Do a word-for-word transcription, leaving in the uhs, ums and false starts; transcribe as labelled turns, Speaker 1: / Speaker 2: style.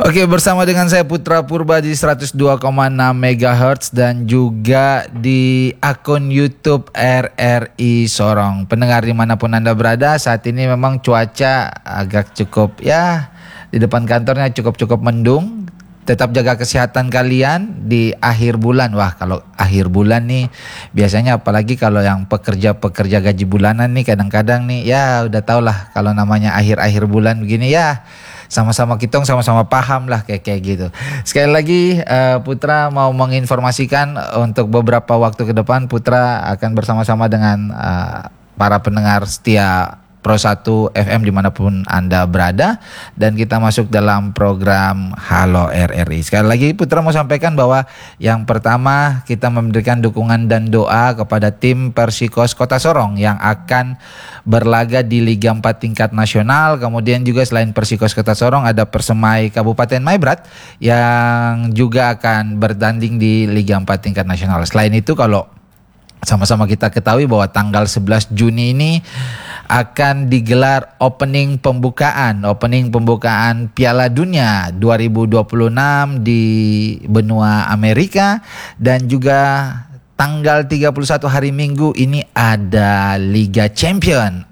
Speaker 1: Oke, bersama dengan saya Putra Purba di seratus dua koma enam megahertz dan juga di akun YouTube R R I Sorong. Pendengar dimanapun Anda berada, saat ini memang cuaca agak cukup ya di depan kantornya cukup-cukup mendung. Tetap jaga kesehatan kalian di akhir bulan. Wah, kalau akhir bulan nih biasanya apalagi kalau yang pekerja-pekerja gaji bulanan nih kadang-kadang nih ya udah tau lah kalau namanya akhir-akhir bulan begini ya sama-sama kita sama-sama paham lah kayak kayak gitu. Sekali lagi uh, Putra mau menginformasikan untuk beberapa waktu ke depan Putra akan bersama-sama dengan uh, para pendengar setia Pro satu F M dimanapun Anda berada, dan kita masuk dalam program Halo R R I. Sekali lagi Putra mau sampaikan bahwa yang pertama kita memberikan dukungan dan doa kepada tim Persikos Kota Sorong yang akan berlaga di Liga empat tingkat nasional. Kemudian juga selain Persikos Kota Sorong ada Persemai Kabupaten Maibrat yang juga akan bertanding di Liga empat tingkat nasional. Selain itu kalau sama-sama kita ketahui bahwa tanggal sebelas Juni ini akan digelar opening pembukaan opening pembukaan Piala Dunia dua ribu dua puluh enam di benua Amerika, dan juga tanggal tiga puluh satu hari Minggu ini ada Liga Champion